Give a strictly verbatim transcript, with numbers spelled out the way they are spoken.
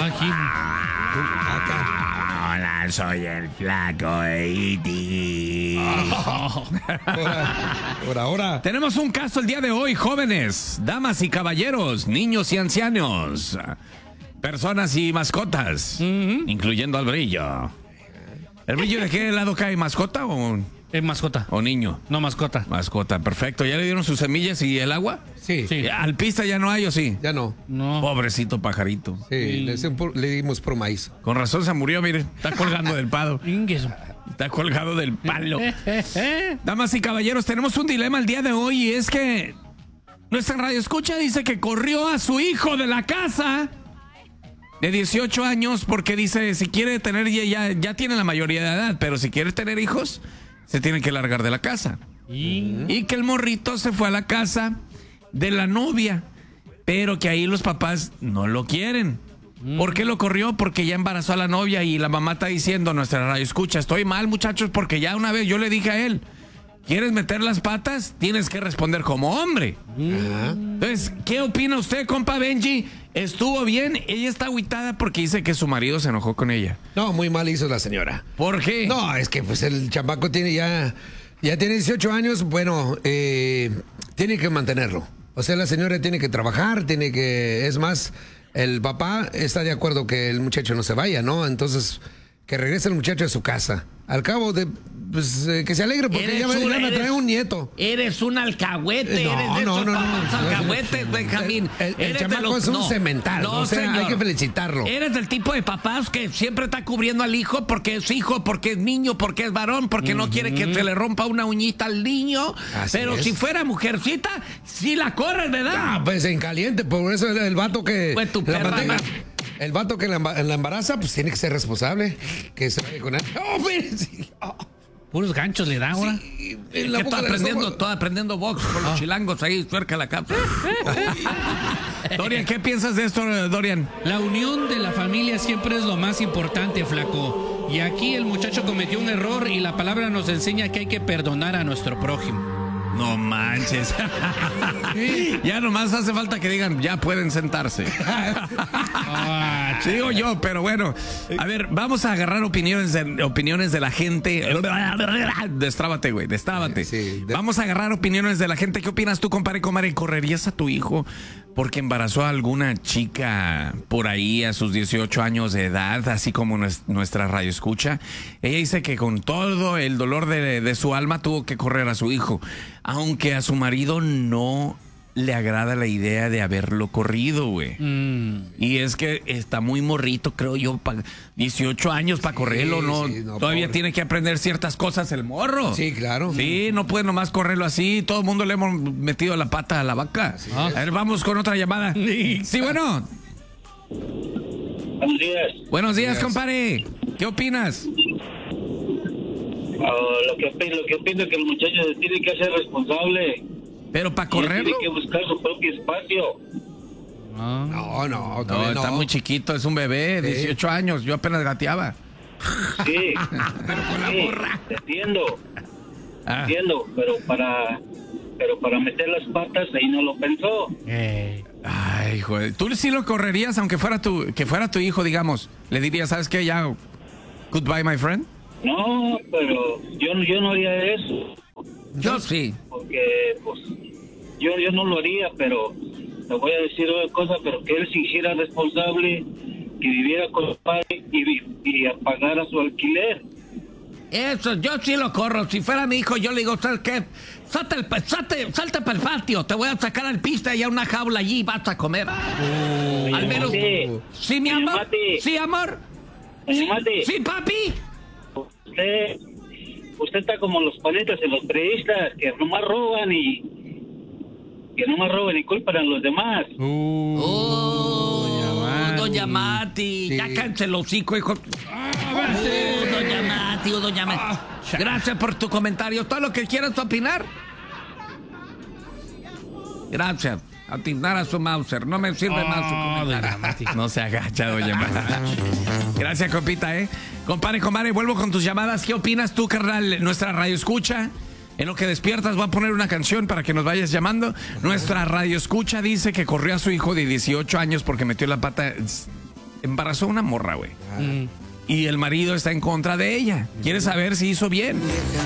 Aquí. Hola, soy el flaco E T Ahora, ahora. Tenemos un caso el día de hoy, jóvenes, damas y caballeros, niños y ancianos, personas y mascotas, uh-huh. incluyendo al brillo. ¿El brillo de qué lado cae? ¿Mascota o...? Es mascota. ¿O niño? No, mascota. Mascota, perfecto. ¿Ya le dieron sus semillas y el agua? Sí. sí. ¿Alpista ya no hay o sí? Ya no. No. Pobrecito pajarito. Sí, sí. Le, le dimos por maíz. Con razón se murió, mire. Está colgando del palo. Está colgado del palo. Damas y caballeros, tenemos un dilema el día de hoy y es que nuestra radio escucha dice que corrió a su hijo de la casa de dieciocho años porque dice si quiere tener, ya, ya tiene la mayoría de edad, pero si quiere tener hijos, se tiene que largar de la casa. ¿Y? y que el morrito se fue a la casa de la novia, pero que ahí los papás no lo quieren. Mm. ¿Por qué lo corrió? Porque ya embarazó a la novia y la mamá está diciendo, nuestra radio escucha, estoy mal, muchachos, porque ya una vez yo le dije a él, ¿quieres meter las patas? Tienes que responder como hombre. Mm. Entonces, ¿qué opina usted, compa Benji? ¿Estuvo bien? Ella está agüitada porque dice que su marido se enojó con ella. No, muy mal hizo la señora. ¿Por qué? No, es que pues el chamaco tiene ya, ya tiene dieciocho años, bueno, eh, tiene que mantenerlo. O sea, la señora tiene que trabajar, tiene que, es más, el papá está de acuerdo que el muchacho no se vaya, ¿no? Entonces, que regrese el muchacho a su casa. Al cabo de, pues, eh, que se alegre porque ya, un, ya me trae un nieto. Eres un alcahuete, no, eres de no, esos no, no, alcahuetes, Benjamín. El, el, el chamaco los, es un no, cemental, no, o sea, señor, hay que felicitarlo. Eres del tipo de papás que siempre está cubriendo al hijo porque es hijo, porque es niño, porque es varón, porque uh-huh. no quiere que se le rompa una uñita al niño. Así pero es. Si fuera mujercita, sí la corres, ¿verdad? Ah, pues en caliente, por eso el, el vato que... Pues tu perra, mantenga, el vato que la, la embaraza, pues tiene que ser responsable. Que se vaya con él. ¡Oh, mire! Sí. Oh. Puros ganchos le da ahora. Sí, es que está aprendiendo, está aprendiendo box con los ah. chilangos ahí, cerca de la capa. Dorian, ¿qué piensas de esto, Dorian? La unión de la familia siempre es lo más importante, flaco. Y aquí el muchacho cometió un error y la palabra nos enseña que hay que perdonar a nuestro prójimo. No manches. Ya nomás hace falta que digan, ya pueden sentarse. Digo yo, pero bueno. A ver, vamos a agarrar opiniones de, opiniones de la gente. Destrábate, güey, destrábate. Sí, sí, de... Vamos a agarrar opiniones de la gente. ¿Qué opinas tú, compadre, comadre? ¿Correrías a tu hijo porque embarazó a alguna chica por ahí a sus dieciocho años de edad, así como nuestra radio escucha? Ella dice que con todo el dolor de, de su alma tuvo que correr a su hijo, aunque a su marido no le agrada la idea de haberlo corrido, güey. Mm. Y es que está muy morrito, creo yo, pa, dieciocho años para sí, correrlo, ¿no? Sí, no Todavía pobre. Tiene que aprender ciertas cosas el morro. Sí, claro. Sí, no puede nomás correrlo así. Todo el mundo le hemos metido la pata a la vaca. Sí. A ver, vamos con otra llamada. Sí, bueno. Buenos días. Buenos días, compadre. ¿Qué opinas? Uh, lo, que, lo que opino es que el muchacho se tiene que hacer responsable. Pero para correrlo. Tiene que buscar su propio espacio. No, no, no, no está muy chiquito, es un bebé, sí. dieciocho años, yo apenas gateaba. Sí, pero con la sí, borra. Entiendo, ah. entiendo, pero para, pero para meter las patas ahí no lo pensó. Eh. Ay, joder, tú sí lo correrías aunque fuera tu, que fuera tu hijo, digamos, le dirías, ¿sabes qué? Ya, goodbye, my friend. No, pero yo, yo no haría eso. Yo sí. Porque, pues, yo, yo no lo haría, pero te voy a decir una cosa, pero que él se hiciera responsable, que viviera con su padre y, y pagara su alquiler. Eso, yo sí lo corro. Si fuera mi hijo, yo le digo, ¿sabes qué? Salte, el, salte, salte para el patio, te voy a sacar al pista y a una jaula allí y vas a comer. Uh, al menos. Sí, ¿sí, mi amor? Mate. ¿Sí, amor? ¿Sí, ¿Sí, papi? Usted... Usted está como los paletas en los periodistas que nomás roban y que nomás roban y culpan a los demás. Uh, oh, doña Mati, sí. Ya cánse el hocico, hijo. Oh, doña Mati, oh, doña Mati. Gracias por tu comentario. Todo lo que quieras opinar. Gracias. Atinar a su Mauser. No me sirve oh, más su comentario. No se agacha, doña Mati. Gracias, compita, ¿eh? Compadre, compadre, vuelvo con tus llamadas. ¿Qué opinas tú, carnal? Nuestra radio escucha. En lo que despiertas voy a poner una canción para que nos vayas llamando. Nuestra radio escucha dice que corrió a su hijo de dieciocho años porque metió la pata embarazó a una morra, güey. Mm. Y el marido está en contra de ella. Quiere saber si hizo bien.